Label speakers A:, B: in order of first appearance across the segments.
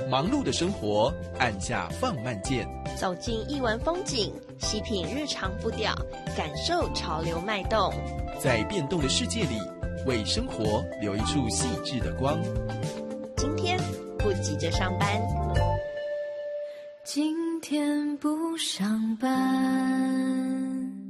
A: 忙碌的生活，按下放慢键，
B: 走进艺文风景，细品日常步调，感受潮流脉动。
A: 在变动的世界里，为生活留一处细致的光。
B: 今天不急着上班，
C: 今天不上班。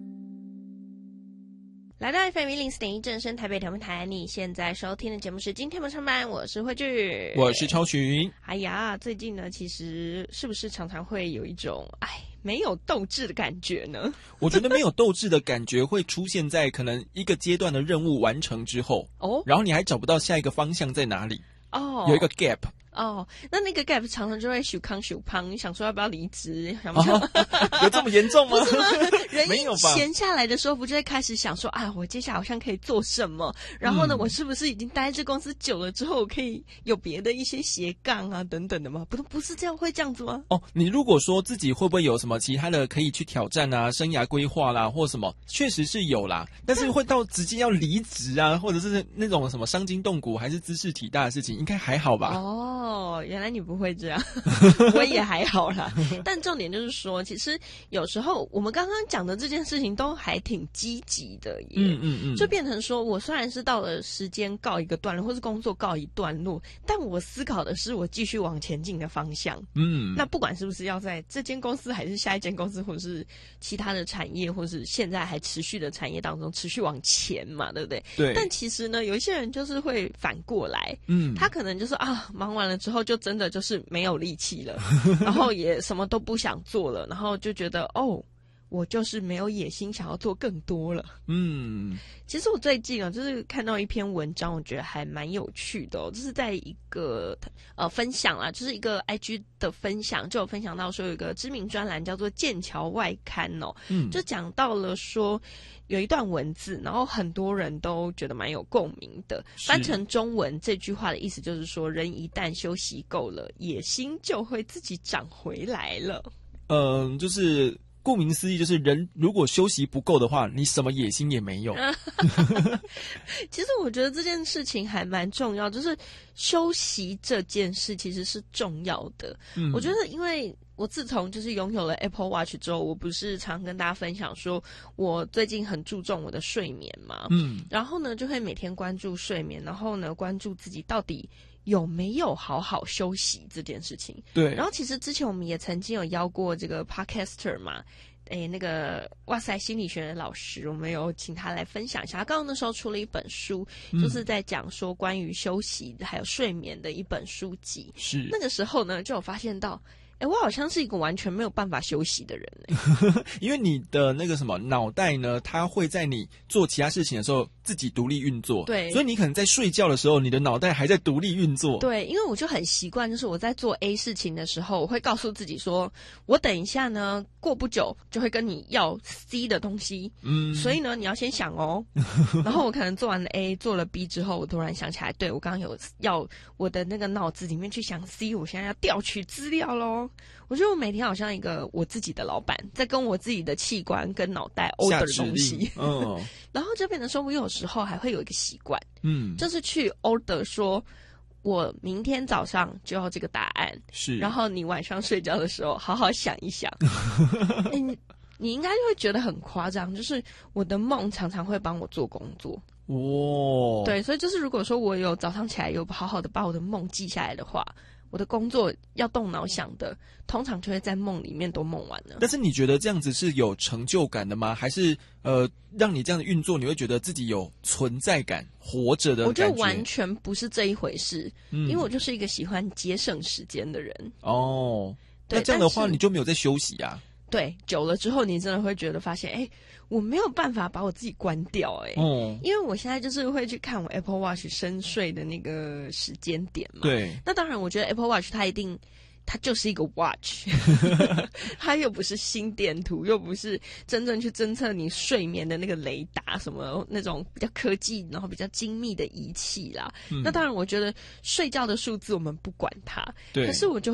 B: 来到 FM 104.1正声台北调频台，你现在收听的节目是今天不上班，我是慧聚，
A: 我是超群。
B: 哎呀，最近呢，其实是不是常常会有一种没有斗志的感觉呢？
A: 我觉得没有斗志的感觉会出现在可能一个阶段的任务完成之后，然后你还找不到下一个方向在哪里，有一个 gap。
B: 那个 gap 常常就会咻康咻胖，你想说要不要离职？想不想？
A: 有这么严重吗？
B: 不是吗？人
A: 没有吧？
B: 闲下来的时候，不就会开始想说，我接下来好像可以做什么？然后呢，我是不是已经待在这公司久了之后，我可以有别的一些斜杠啊等等的吗？不是这样，会这样子吗？
A: 你如果说自己会不会有什么其他的可以去挑战啊，生涯规划啦，或什么，确实是有啦。但是会到直接要离职啊，或者是那种什么伤筋动骨还是姿势体大的事情，应该还好吧？
B: 原来你不会这样，我也还好啦。但重点就是说，其实有时候我们刚刚讲的这件事情都还挺积极的耶。就变成说我虽然是到了时间告一个段落，或是工作告一段落，但我思考的是我继续往前进的方向。那不管是不是要在这间公司，还是下一间公司，或者是其他的产业，或是现在还持续的产业当中持续往前嘛，对不对？
A: 对。
B: 但其实呢，有一些人就是会反过来，他可能就是忙完了之后就真的就是没有力气了，然后也什么都不想做了，然后就觉得我就是没有野心想要做更多了。其实我最近就是看到一篇文章，我觉得还蛮有趣的就是在一个分享啦，就是一个 IG 的分享，就有分享到说有一个知名专栏叫做剑桥外刊就讲到了说有一段文字，然后很多人都觉得蛮有共鸣的。翻成中文，这句话的意思就是说，人一旦休息够了，野心就会自己长回来了。
A: 就是顾名思义，就是人如果休息不够的话，你什么野心也没有。
B: 其实我觉得这件事情还蛮重要，就是休息这件事其实是重要的。我觉得因为我自从就是拥有了 Apple Watch 之后，我不是常跟大家分享说我最近很注重我的睡眠嘛，然后呢就会每天关注睡眠，然后呢关注自己到底有没有好好休息这件事情。
A: 对。
B: 然后其实之前我们也曾经有邀过这个 Podcaster 嘛，那个哇塞心理学的老师，我们有请他来分享一下。他刚刚那时候出了一本书，就是在讲说关于休息还有睡眠的一本书籍。
A: 是。
B: 那个时候呢就有发现到我好像是一个完全没有办法休息的人
A: 因为你的那个什么脑袋呢，它会在你做其他事情的时候自己独立运作。
B: 对。
A: 所以你可能在睡觉的时候，你的脑袋还在独立运作。
B: 对，因为我就很习惯，就是我在做 A 事情的时候，我会告诉自己说，我等一下呢，过不久就会跟你要 C 的东西。所以呢，你要先想然后我可能做完了 A， 做了 B 之后，我突然想起来，对，我刚刚有要我的那个脑子里面去想 C， 我现在要调取资料咯。我觉得我每天好像一个我自己的老板，在跟我自己的器官跟脑袋 order 东西。然后就变成说，我有时候还会有一个习惯，就是去 order 说，我明天早上就要这个答案。
A: 是。然
B: 后你晚上睡觉的时候，好好想一想。你应该会觉得很夸张，就是我的梦常常会帮我做工作。对，所以就是如果说我有早上起来有好好的把我的梦记下来的话，我的工作要动脑想的，通常就会在梦里面都梦完了。
A: 但是你觉得这样子是有成就感的吗？还是让你这样的运作，你会觉得自己有存在感、活着的感觉？
B: 我觉得完全不是这一回事，因为我就是一个喜欢节省时间的人。
A: 那这样的话，你就没有在休息啊？
B: 对，久了之后，你真的会觉得发现，我没有办法把我自己关掉，因为我现在就是会去看我 Apple Watch 深睡的那个时间点嘛。
A: 对。
B: 那当然，我觉得 Apple Watch 它就是一个 watch， 它又不是心电图，又不是真正去侦测你睡眠的那个雷达什么那种比较科技然后比较精密的仪器啦。那当然，我觉得睡觉的数字我们不管它，对。可是我就